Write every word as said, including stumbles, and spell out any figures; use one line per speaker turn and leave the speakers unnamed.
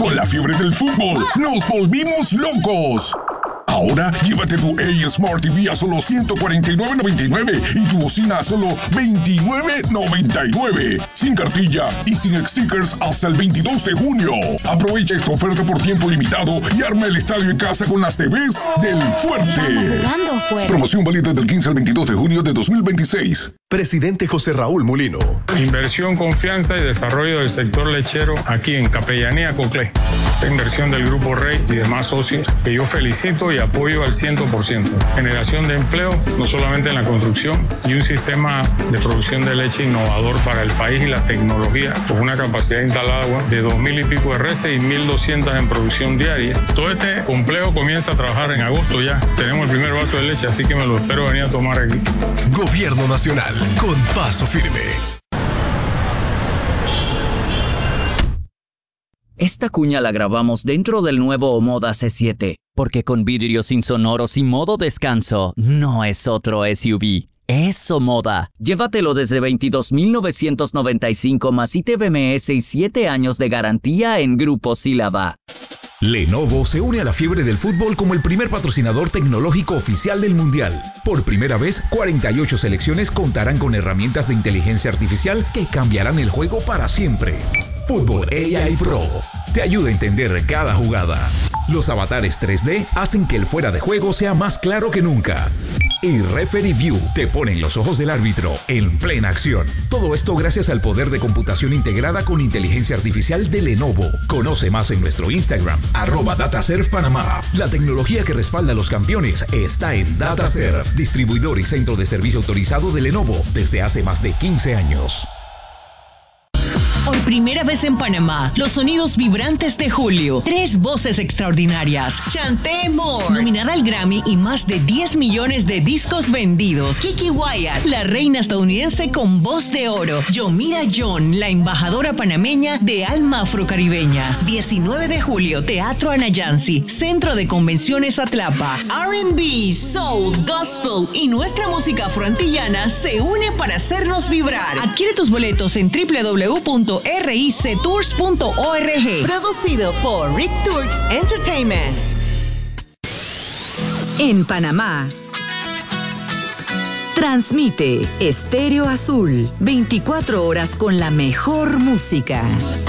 Con la fiebre del fútbol, nos volvimos locos. Ahora, llévate tu A Smart T V a solo ciento cuarenta y nueve noventa y nueve y tu bocina a solo veintinueve noventa y nueve. Sin cartilla y sin stickers hasta el veintidós de junio. Aprovecha esta oferta por tiempo limitado y arma el estadio en casa con las T Vs del Fuerte. Promoción válida del quince al veintidós de junio de dos mil veintiséis.
Presidente José Raúl Mulino.
Inversión, confianza y desarrollo del sector lechero aquí en Capellanía Coclé. Esta inversión del Grupo Rey y demás socios que yo felicito y apoyo al cien por ciento. Generación de empleo, no solamente en la construcción, y un sistema de producción de leche innovador para el país y la tecnología, con una capacidad instalada de dos mil y pico de reses y mil doscientas en producción diaria. Todo este complejo comienza a trabajar en agosto ya. Tenemos el primer vaso de leche, así que me lo espero venir a tomar aquí.
Gobierno Nacional, con paso firme.
Esta cuña la grabamos dentro del nuevo Omoda C siete, porque con vidrios insonoros y modo descanso, no es otro S U V. Es Omoda. Llévatelo desde veintidós mil novecientos noventa y cinco más I T B M S y siete años de garantía en Grupo Sílaba.
Lenovo se une a la fiebre del fútbol como el primer patrocinador tecnológico oficial del Mundial. Por primera vez, cuarenta y ocho selecciones contarán con herramientas de inteligencia artificial que cambiarán el juego para siempre. Fútbol A I Pro te ayuda a entender cada jugada. Los avatares tres D hacen que el fuera de juego sea más claro que nunca. Y Referee View te ponen los ojos del árbitro en plena acción. Todo esto gracias al poder de computación integrada con inteligencia artificial de Lenovo. Conoce más en nuestro Instagram, arroba DataServe Panamá. La tecnología que respalda a los campeones está en DataServe, distribuidor y centro de servicio autorizado de Lenovo desde hace más de quince años.
Por primera vez en Panamá, los sonidos vibrantes de Julio. Tres voces extraordinarias. Chanté Moore, nominada al Grammy y más de diez millones de discos vendidos. Kiki Wyatt, la reina estadounidense con voz de oro. Yomira John, la embajadora panameña de alma afrocaribeña. diecinueve de julio, Teatro Anayansi, Centro de Convenciones Atlapa. R and B, Soul, Gospel y nuestra música afroantillana se une para hacernos vibrar. Adquiere tus boletos en w w w punto r i c tours punto org. Producido por Rick Tours Entertainment.
En Panamá, transmite Estéreo Azul, veinticuatro horas con la mejor música.